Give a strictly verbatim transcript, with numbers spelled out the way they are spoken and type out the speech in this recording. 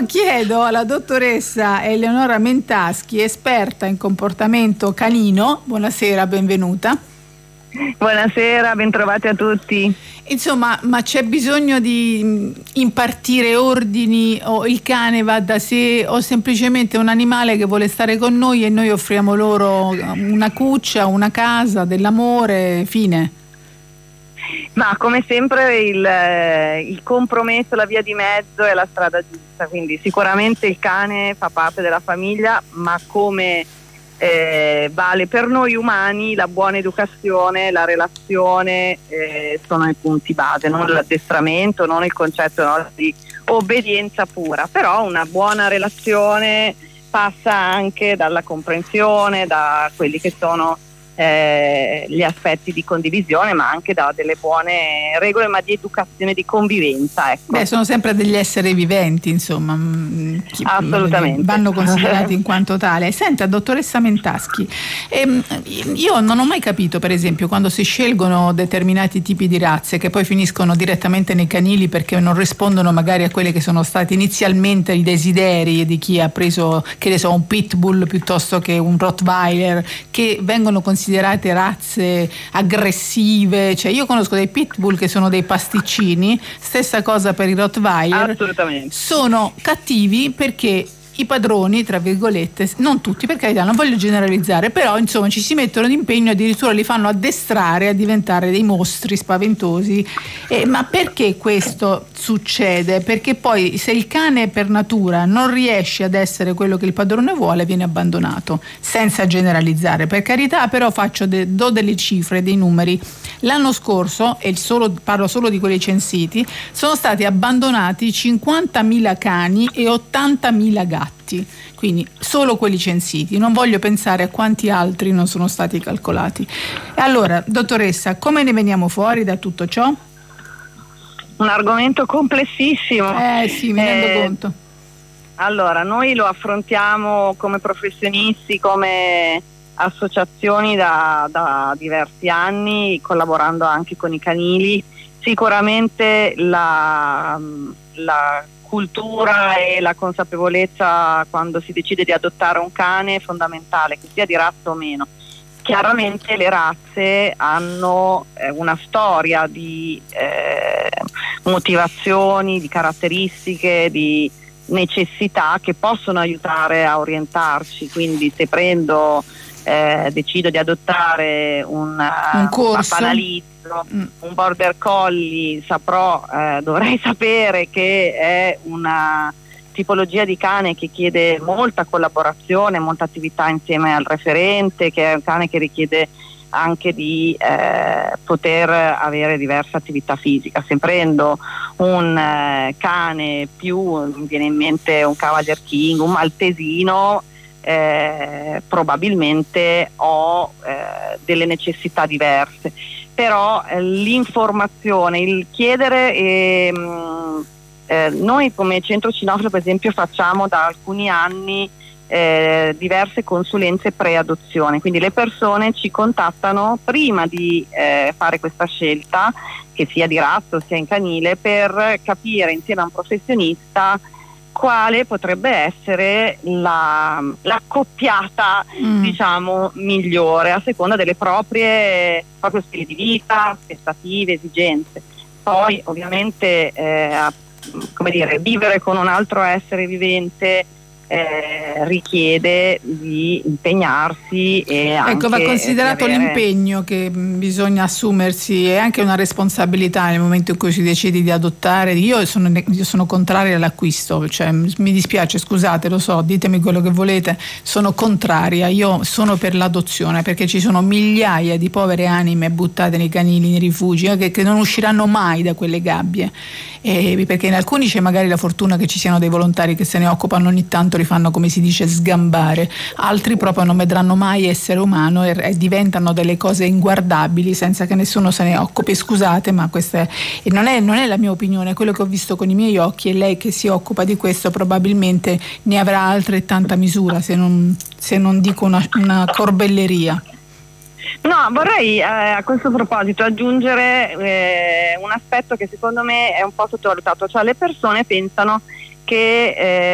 chiedo alla dottoressa Eleonora Mentaschi, esperta in comportamento canino. Buonasera, benvenuta. Buonasera, bentrovati a tutti. Insomma, ma c'è bisogno di impartire ordini, o il cane va da sé, o semplicemente un animale che vuole stare con noi e noi offriamo loro una cuccia, una casa, dell'amore, fine? Ma come sempre il, il compromesso, la via di mezzo è la strada giusta, quindi sicuramente il cane fa parte della famiglia, ma come eh, vale per noi umani, la buona educazione, la relazione eh, sono i punti base, non l'addestramento, non il concetto no, di obbedienza pura, però una buona relazione passa anche dalla comprensione, da quelli che sono Eh, gli aspetti di condivisione, ma anche da delle buone regole, ma di educazione, di convivenza, ecco. Beh, sono sempre degli esseri viventi, insomma, chi, assolutamente vanno considerati in quanto tale. Senta, dottoressa Mentaschi, ehm, io non ho mai capito, per esempio, quando si scelgono determinati tipi di razze che poi finiscono direttamente nei canili perché non rispondono magari a quelli che sono stati inizialmente i desideri di chi ha preso, che ne so, un pitbull piuttosto che un rottweiler, che vengono considerati considerate razze aggressive. Cioè, io conosco dei pitbull che sono dei pasticcini, stessa cosa per i rottweiler. Assolutamente. Sono cattivi perché i padroni, tra virgolette, non tutti, per carità, non voglio generalizzare, però insomma ci si mettono d'impegno, addirittura li fanno addestrare a diventare dei mostri spaventosi. Eh, ma perché questo succede? Perché poi se il cane per natura non riesce ad essere quello che il padrone vuole, viene abbandonato, senza generalizzare, per carità, però faccio de- do delle cifre, dei numeri. L'anno scorso, e solo, parlo solo di quelli censiti, sono stati abbandonati cinquantamila cani e ottantamila gatti. Quindi solo quelli censiti, non voglio pensare a quanti altri non sono stati calcolati. E allora, dottoressa, come ne veniamo fuori da tutto ciò? Un argomento complessissimo. Eh sì, mi rendo eh, conto. Allora, noi lo affrontiamo come professionisti, come associazioni da, da diversi anni, collaborando anche con i canili. Sicuramente la, la cultura e la consapevolezza quando si decide di adottare un cane è fondamentale, che sia di razza o meno. Chiaramente le razze hanno eh, una storia di eh, motivazioni, di caratteristiche, di necessità che possono aiutare a orientarci, quindi se prendo eh, decido di adottare un, un corso, un banalizzo, mm. un border collie, saprò, eh, dovrei sapere che è una tipologia di cane che chiede molta collaborazione, molta attività insieme al referente, che è un cane che richiede anche di eh, poter avere diverse attività fisica. Se prendo un eh, cane più, mi viene in mente un Cavalier King, un maltesino, eh, probabilmente ho eh, delle necessità diverse, però eh, l'informazione, il chiedere e, mh, eh, noi come Centro Cinofilo per esempio facciamo da alcuni anni Eh, diverse consulenze pre-adozione, quindi le persone ci contattano prima di eh, fare questa scelta, che sia di razza o sia in canile, per capire insieme a un professionista quale potrebbe essere la, l'accoppiata mm. diciamo migliore a seconda delle proprie proprio stili di vita, aspettative, esigenze. Poi ovviamente eh, come dire, vivere con un altro essere vivente Eh, richiede di impegnarsi e anche ecco, va considerato avere... l'impegno che bisogna assumersi e anche una responsabilità nel momento in cui si decide di adottare. Io sono, io sono contraria all'acquisto, cioè mi dispiace, scusate, lo so, ditemi quello che volete, sono contraria. Io sono per l'adozione perché ci sono migliaia di povere anime buttate nei canili, nei rifugi, eh, che, che non usciranno mai da quelle gabbie, eh, perché in alcuni c'è magari la fortuna che ci siano dei volontari che se ne occupano, ogni tanto li fanno, come si dice, sgambare, altri proprio non vedranno mai essere umano e, e diventano delle cose inguardabili senza che nessuno se ne occupi. Scusate, ma questa è, e non è, non è la mia opinione, è quello che ho visto con i miei occhi, e lei che si occupa di questo probabilmente ne avrà altrettanta misura, se non, se non dico una, una corbelleria. No, vorrei eh, a questo proposito aggiungere eh, un aspetto che secondo me è un po' sottovalutato, cioè le persone pensano che eh,